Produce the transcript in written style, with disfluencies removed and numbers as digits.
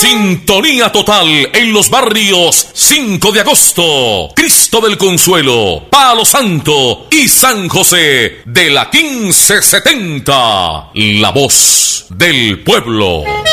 Sintonía total en los barrios 5 de agosto, Cristo del Consuelo, Palo Santo y San José de la 1570. La voz del pueblo.